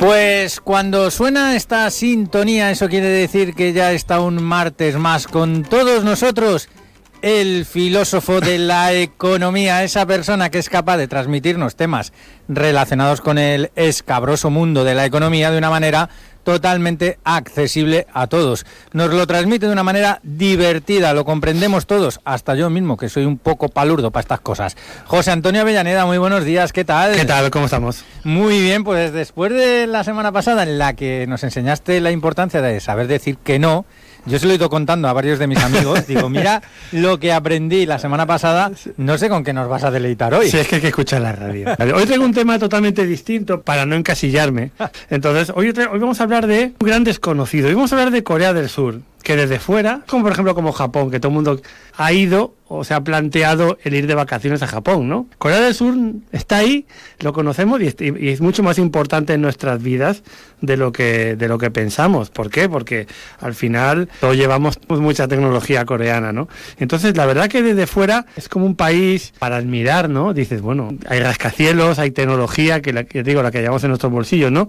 Pues cuando suena esta sintonía, eso quiere decir que ya está un martes más con todos nosotros, el filósofo de la economía, esa persona que es capaz de transmitirnos temas relacionados con el escabroso mundo de la economía de una manera totalmente accesible a todos. Nos lo transmite de una manera divertida, lo comprendemos todos, hasta yo mismo, que soy un poco palurdo para estas cosas. José Antonio Avellaneda, muy buenos días, ¿qué tal? ¿Qué tal? ¿Cómo estamos? Muy bien, pues después de la semana pasada en la que nos enseñaste la importancia de saber decir que no, yo se lo he ido contando a varios de mis amigos, digo, mira lo que aprendí la semana pasada, no sé con qué nos vas a deleitar hoy. Sí, es que hay que escuchar la radio. Hoy traigo un tema totalmente distinto para no encasillarme. Entonces, hoy vamos a hablar de un gran desconocido. Hoy vamos a hablar de Corea del Sur, que desde fuera, como por ejemplo como Japón, que todo el mundo ha ido o se ha planteado el ir de vacaciones a Japón, ¿no? Corea del Sur está ahí, lo conocemos y es mucho más importante en nuestras vidas de lo que pensamos. ¿Por qué? Porque al final todos llevamos mucha tecnología coreana, ¿no? Entonces, la verdad que desde fuera es como un país para admirar, ¿no? Dices, bueno, hay rascacielos, hay tecnología, la que llevamos en nuestros bolsillos, ¿no?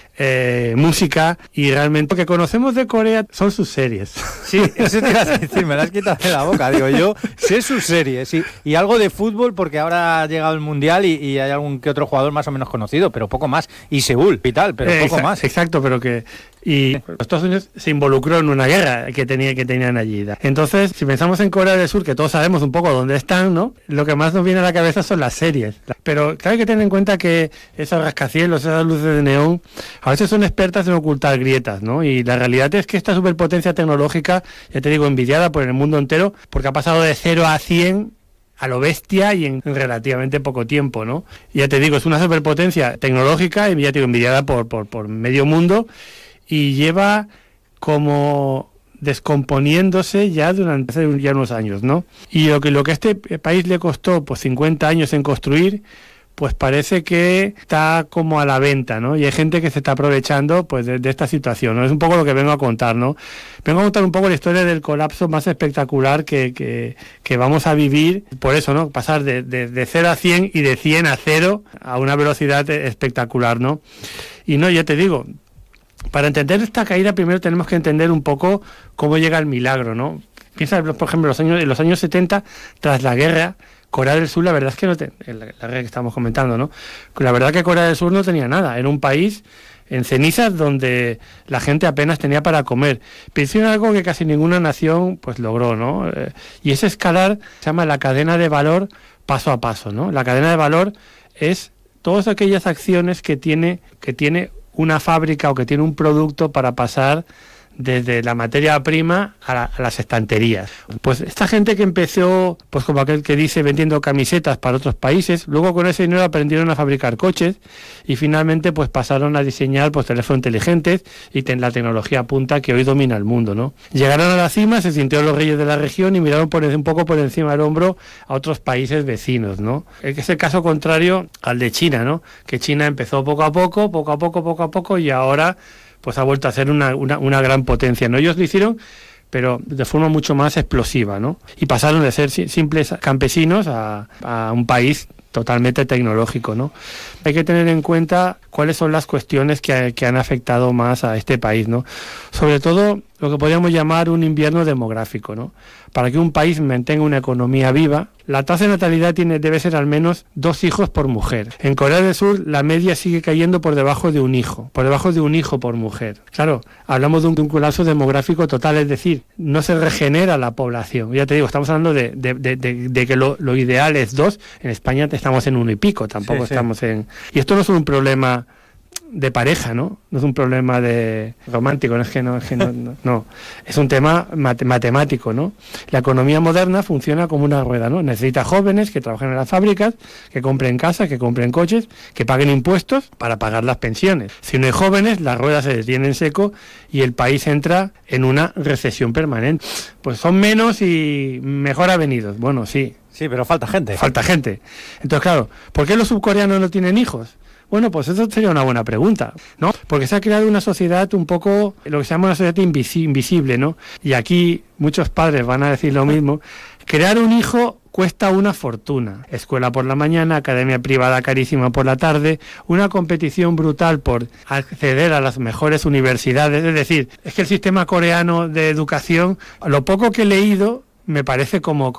Música, y realmente lo que conocemos de Corea son sus series. Sí, eso te iba a decir, me la has quitado de la boca, digo yo, sé sus series, sí, y algo de fútbol porque ahora ha llegado el Mundial y hay algún que otro jugador más o menos conocido, pero poco más, y Seúl y tal, pero poco más. Exacto, pero que... Y Estados Unidos se involucró en una guerra que tenían allí. Entonces, si pensamos en Corea del Sur, que todos sabemos un poco dónde están, ¿no? Lo que más nos viene a la cabeza son las series. Pero claro, hay que tener en cuenta que esos rascacielos, esas luces de neón, a veces son expertas en ocultar grietas, ¿no? Y la realidad es que esta superpotencia tecnológica, ya te digo, envidiada por el mundo entero, porque ha pasado de 0 a 100 a lo bestia y en relativamente poco tiempo, ¿no? Y ya te digo, es una superpotencia tecnológica, y ya te digo, envidiada por medio mundo, y lleva como descomponiéndose ya durante ya unos años, ¿no? Y lo que a este país le costó pues 50 años en construir, pues parece que está como a la venta, ¿no? Y hay gente que se está aprovechando pues de esta situación, ¿no? Es un poco lo que vengo a contar, ¿no? Vengo a contar un poco la historia del colapso más espectacular que vamos a vivir, por eso, ¿no? Pasar de 0 a 100 y de 100 a 0 a una velocidad espectacular, ¿no? Y no, ya te digo, para entender esta caída primero tenemos que entender un poco cómo llega el milagro, ¿no? Piensa, por ejemplo, en los años 70, tras la guerra, Corea del Sur, la verdad es que la guerra que estamos comentando, ¿no? La verdad que Corea del Sur no tenía nada, era un país en cenizas donde la gente apenas tenía para comer. Pero hicieron algo que casi ninguna nación pues logró, ¿no? Y ese escalar se llama la cadena de valor paso a paso, ¿no? La cadena de valor es todas aquellas acciones que tiene una fábrica o que tiene un producto para pasar desde la materia prima a las estanterías. Pues esta gente que empezó, pues como aquel que dice, vendiendo camisetas para otros países, luego con ese dinero aprendieron a fabricar coches y finalmente pues pasaron a diseñar pues teléfonos inteligentes y la tecnología punta que hoy domina el mundo, ¿no? Llegaron a la cima, se sintieron los reyes de la región y miraron un poco por encima del hombro a otros países vecinos, ¿no? Es el caso contrario al de China, ¿no? Que China empezó poco a poco y ahora pues ha vuelto a ser una gran potencia, ¿no? Ellos lo hicieron, pero de forma mucho más explosiva, ¿no? Y pasaron de ser simples campesinos a un país totalmente tecnológico, ¿no? Hay que tener en cuenta cuáles son las cuestiones que han afectado más a este país, ¿no? Sobre todo lo que podríamos llamar un invierno demográfico, ¿no? Para que un país mantenga una economía viva, la tasa de natalidad debe ser al menos 2 hijos por mujer. En Corea del Sur la media sigue cayendo por debajo de un hijo por mujer. Claro, hablamos de un colapso demográfico total, es decir, no se regenera la población. Ya te digo, estamos hablando de que lo ideal es 2, en España estamos en 1 y pico, tampoco estamos en... Y esto no es un problema de pareja, ¿no? No es un problema de romántico, no. Es un tema matemático, ¿no? La economía moderna funciona como una rueda, ¿no? Necesita jóvenes que trabajen en las fábricas, que compren casas, que compren coches, que paguen impuestos para pagar las pensiones. Si no hay jóvenes, la rueda se detiene en seco y el país entra en una recesión permanente. Pues son menos y mejor avenidos. Bueno, sí. Sí, pero falta gente. Entonces, claro, ¿por qué los subcoreanos no tienen hijos? Bueno, pues eso sería una buena pregunta, ¿no? Porque se ha creado una sociedad un poco, lo que se llama una sociedad invisible, ¿no? Y aquí muchos padres van a decir lo mismo. Crear un hijo cuesta una fortuna. Escuela por la mañana, academia privada carísima por la tarde, una competición brutal por acceder a las mejores universidades. Es decir, es que el sistema coreano de educación, lo poco que he leído, me parece como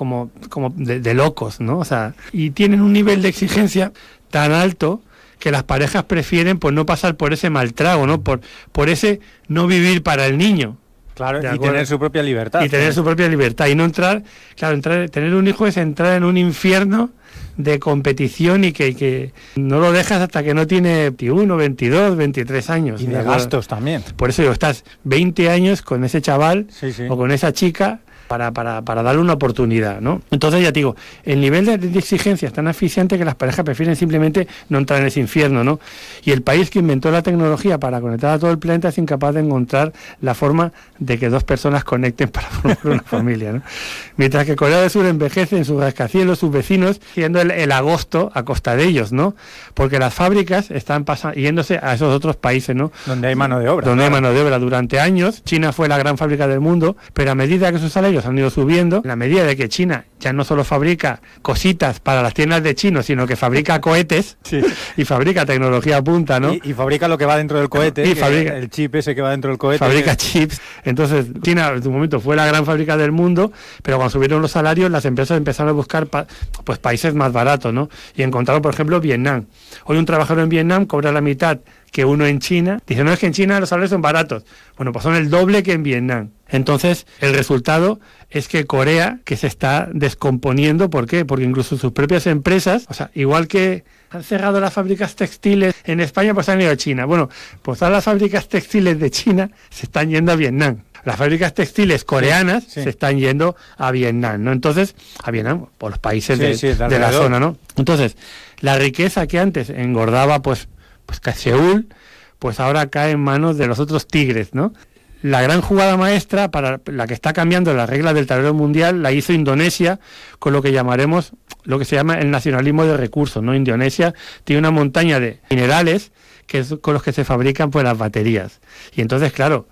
de locos, ¿no? O sea, y tienen un nivel de exigencia tan alto que las parejas prefieren pues no pasar por ese mal trago, ¿no? Por ese no vivir para el niño. Claro, y tener su propia libertad. Y tener su propia libertad. Y no entrar, tener un hijo es entrar en un infierno de competición y que no lo dejas hasta que no tiene 21, 22, 23 años. Y de gastos también. Por eso digo, estás 20 años con ese chaval o con esa chica para darle una oportunidad, ¿no? Entonces ya te digo, el nivel de exigencia es tan asfixiante que las parejas prefieren simplemente no entrar en ese infierno, ¿no? Y el país que inventó la tecnología para conectar a todo el planeta es incapaz de encontrar la forma de que dos personas conecten para formar una familia, ¿no? Mientras que Corea del Sur envejece en sus rascacielos, sus vecinos, siendo el agosto a costa de ellos, ¿no? Porque las fábricas están yéndose a esos otros países, ¿no? Donde hay mano de obra. Donde hay mano de obra. Durante años, China fue la gran fábrica del mundo, pero a medida que sus salarios han ido subiendo, en la medida de que China ya no solo fabrica cositas para las tiendas de chinos, sino que fabrica cohetes y fabrica tecnología punta, ¿no? Y fabrica lo que va dentro del cohete, y fabrica el chip ese que va dentro del cohete. Fabrica chips. Entonces, China en su momento fue la gran fábrica del mundo, pero cuando subieron los salarios, las empresas empezaron a buscar pues países más baratos, ¿no? Y encontraron, por ejemplo, Vietnam. Hoy un trabajador en Vietnam cobra la mitad que uno en China. Dice, no, es que en China los salarios son baratos. Bueno, pues son el doble que en Vietnam. Entonces, el resultado es que Corea, que se está descomponiendo, ¿por qué? Porque incluso sus propias empresas, o sea, igual que han cerrado las fábricas textiles en España, pues han ido a China. Bueno, pues todas las fábricas textiles de China se están yendo a Vietnam. Las fábricas textiles coreanas se están yendo a Vietnam, ¿no? Entonces, a Vietnam, por los países de la zona, ¿no? Entonces, la riqueza que antes engordaba, pues que Seúl, pues ahora cae en manos de los otros tigres, ¿no? La gran jugada maestra para la que está cambiando las reglas del tablero mundial la hizo Indonesia con lo que llamaremos, lo que se llama el nacionalismo de recursos, ¿no? Indonesia tiene una montaña de minerales que es con los que se fabrican pues las baterías. Y entonces, claro,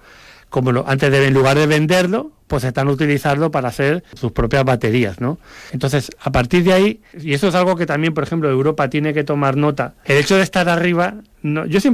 en lugar de venderlo, pues están utilizando para hacer sus propias baterías, ¿no? Entonces, a partir de ahí, y eso es algo que también, por ejemplo, Europa tiene que tomar nota, el hecho de estar arriba, el hecho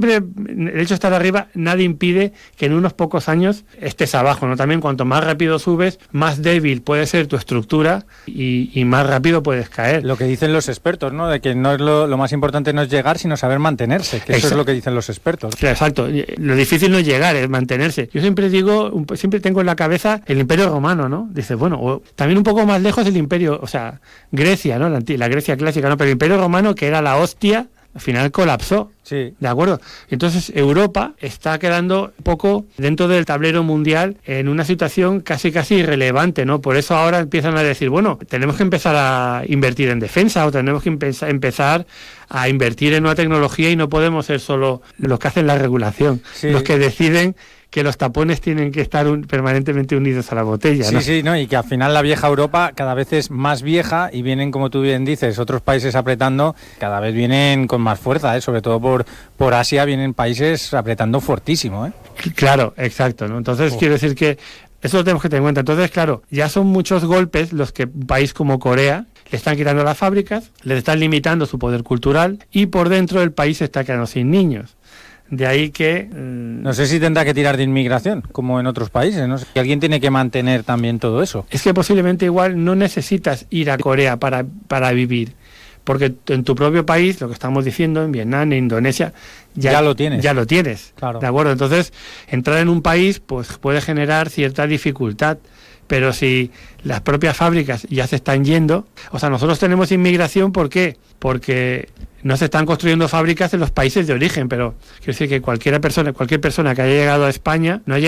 de estar arriba, nadie impide que en unos pocos años estés abajo, ¿no? También cuanto más rápido subes, más débil puede ser tu estructura y más rápido puedes caer. Lo que dicen los expertos, ¿no? De que no es lo más importante no es llegar, sino saber mantenerse, que eso es lo que dicen los expertos. Sí, exacto. Lo difícil no es llegar, es mantenerse. Yo siempre tengo en la cabeza el Imperio Romano, ¿no? Dices, bueno, también un poco más lejos el Imperio, o sea, Grecia, ¿no? La Grecia clásica, ¿no? Pero el Imperio Romano, que era la hostia, al final colapsó. Sí. ¿De acuerdo? Entonces Europa está quedando un poco dentro del tablero mundial en una situación casi irrelevante, ¿no? Por eso ahora empiezan a decir, bueno, tenemos que empezar a invertir en defensa o tenemos que empezar a invertir en una tecnología y no podemos ser solo los que hacen la regulación, los que deciden que los tapones tienen que estar permanentemente unidos a la botella, ¿no? Sí, ¿no? Y que al final la vieja Europa cada vez es más vieja y vienen, como tú bien dices, otros países apretando, cada vez vienen con más fuerza, ¿eh? Sobre todo por Asia vienen países apretando fuertísimo, ¿eh? Claro, exacto, ¿no? Entonces quiero decir que eso lo tenemos que tener en cuenta. Entonces, claro, ya son muchos golpes los que un país como Corea le están quitando las fábricas, le están limitando su poder cultural y por dentro del país se está quedando sin niños. De ahí que... No sé si tendrá que tirar de inmigración, como en otros países, ¿no? Que alguien tiene que mantener también todo eso. Es que posiblemente igual no necesitas ir a Corea para vivir, porque en tu propio país, lo que estamos diciendo, en Vietnam, en Indonesia, ya lo tienes. Ya lo tienes, claro. ¿De acuerdo? Entonces, entrar en un país pues puede generar cierta dificultad, pero si las propias fábricas ya se están yendo... O sea, nosotros tenemos inmigración, ¿por qué? Porque no se están construyendo fábricas en los países de origen, pero quiero decir que cualquier persona que haya llegado a España no haya